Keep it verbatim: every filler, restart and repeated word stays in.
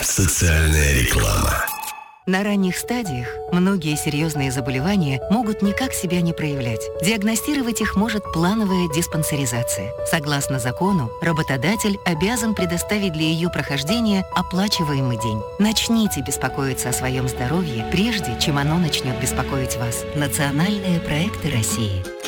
Социальная реклама. На ранних стадиях многие серьезные заболевания могут никак себя не проявлять. Диагностировать их может плановая диспансеризация. Согласно закону, работодатель обязан предоставить для ее прохождения оплачиваемый день. Начните беспокоиться о своем здоровье, прежде чем оно начнет беспокоить вас. Национальные проекты России.